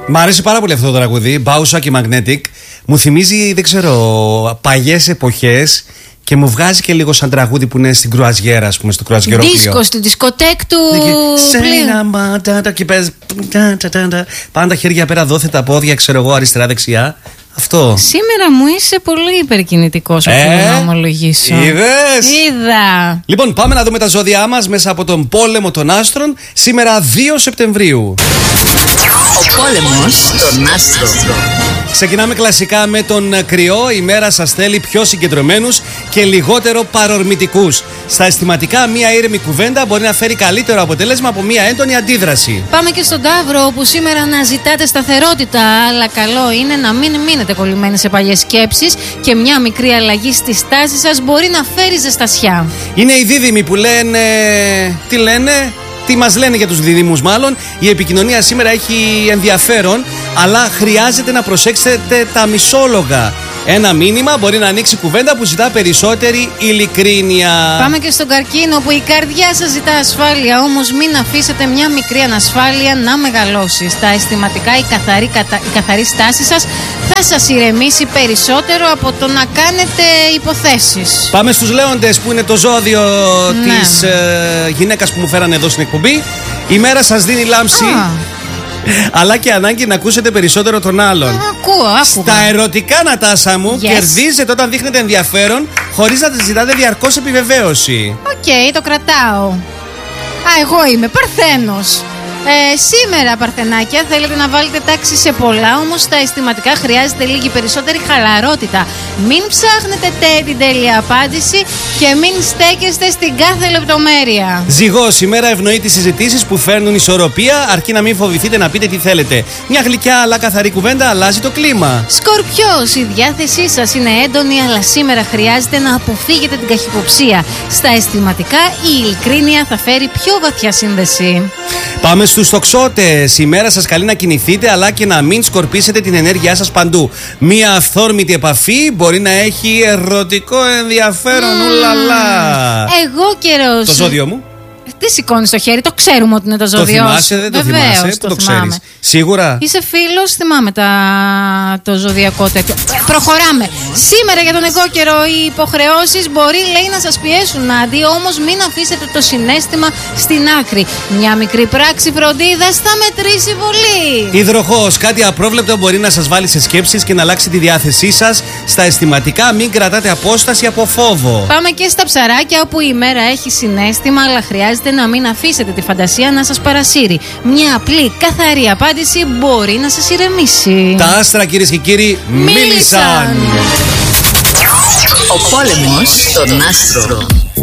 Μ' αρέσει πάρα πολύ αυτό το τραγούδι, Μπάουσα και Magnetic. Μου θυμίζει, δεν ξέρω, παλιές εποχές και μου βγάζει και λίγο σαν τραγούδι που είναι στην κρουαζιέρα, ας πούμε, στο κρουαζιερόπλοιο. Δίσκο στη δισκοτέκ του πλοίου. Και παίζει. Πάνε τα χέρια πέρα, δόθε τα πόδια, ξέρω εγώ, αριστερά-δεξιά. Αυτό. Σήμερα μου είσαι πολύ υπερκινητικός, οφείλω να ομολογήσω. Είδες. Είδα. Λοιπόν, πάμε να δούμε τα ζώδιά μας μέσα από τον πόλεμο των άστρων. Σήμερα 2 Σεπτεμβρίου. Ο πόλεμος των άστρων. Ξεκινάμε κλασικά με τον Κρυό. Η μέρα σας θέλει πιο συγκεντρωμένους και λιγότερο παρορμητικούς. Στα αισθηματικά, μία ήρεμη κουβέντα μπορεί να φέρει καλύτερο αποτέλεσμα από μία έντονη αντίδραση. Πάμε και στον Ταύρο, όπου σήμερα αναζητάτε σταθερότητα. Αλλά καλό είναι να μην μείνετε κολλημένοι σε παλιές σκέψεις και μια μικρή αλλαγή στη στάση σας μπορεί να φέρει ζεστασιά. Είναι οι δίδυμοι που λένε. Τι λένε? Τι μας λένε για τους διδύμους, μάλλον. Η επικοινωνία σήμερα έχει ενδιαφέρον, αλλά χρειάζεται να προσέξετε τα μισόλογα. Ένα μήνυμα μπορεί να ανοίξει κουβέντα που ζητά περισσότερη ειλικρίνεια. Πάμε και στον Καρκίνο, που η καρδιά σας ζητά ασφάλεια, όμως μην αφήσετε μια μικρή ανασφάλεια να μεγαλώσει. Στα αισθηματικά, η καθαρή στάση σας θα σας ηρεμήσει περισσότερο από το να κάνετε υποθέσεις. Πάμε στους Λέοντες, που είναι το ζώδιο της γυναίκας που μου φέρανε εδώ στην εκπομπή. Η μέρα σας δίνει λάμψη, αλλά και ανάγκη να ακούσετε περισσότερο τον άλλον. Στα ερωτικά, Νατάσα μου, κερδίζετε όταν δείχνετε ενδιαφέρον χωρίς να ζητάτε διαρκώς επιβεβαίωση. Οκ, το κρατάω. Εγώ είμαι Παρθένος. Σήμερα, Παρθενάκια, θέλετε να βάλετε τάξη σε πολλά, όμως στα αισθηματικά χρειάζεται λίγη περισσότερη χαλαρότητα. Μην ψάχνετε την τέλεια απάντηση και μην στέκεστε στην κάθε λεπτομέρεια. Ζυγός, σήμερα ευνοεί τις συζητήσεις που φέρνουν ισορροπία, αρκεί να μην φοβηθείτε να πείτε τι θέλετε. Μια γλυκιά αλλά καθαρή κουβέντα αλλάζει το κλίμα. Σκορπιός, η διάθεσή σας είναι έντονη, αλλά σήμερα χρειάζεται να αποφύγετε την καχυποψία. Στα αισθηματικά, η ειλικρίνεια θα φέρει πιο βαθιά σύνδεση. Πάμε στους Τοξότες. Η μέρα σας καλεί να κινηθείτε, αλλά και να μην σκορπίσετε την ενέργειά σας παντού. Μία αυθόρμητη επαφή μπορεί να έχει ερωτικό ενδιαφέρον. Ουλαλά. Εγώ καιρός. Το ζώδιο μου. Τι σηκώνεις το χέρι, το ξέρουμε ότι είναι το ζώδιο. Το θυμάσαι, δεν το θυμάσαι, το ξέρεις. Σίγουρα. Είσαι φίλος, θυμάμαι το ζωδιακό τέτοιο. Προχωράμε. Σήμερα για τον εγώ καιρό, οι υποχρεώσεις μπορεί, λέει, να σας πιέσουν, αντί όμως μην αφήσετε το συναίσθημα στην άκρη. Μια μικρή πράξη φροντίδας θα μετρήσει πολύ. Υδροχόος, κάτι απρόβλεπτο μπορεί να σας βάλει σε σκέψεις και να αλλάξει τη διάθεσή σας. Στα αισθηματικά, μην κρατάτε απόσταση από φόβο. Πάμε και στα Ψαράκια, όπου η μέρα έχει συναίσθημα, αλλά χρειάζεται να μην αφήσετε τη φαντασία να σας παρασύρει. Μια απλή, καθαρή απάντηση μπορεί να σας ηρεμήσει. Τα άστρα, κυρίες και κύριοι, μίλησαν. Ο πόλεμος των άστρων.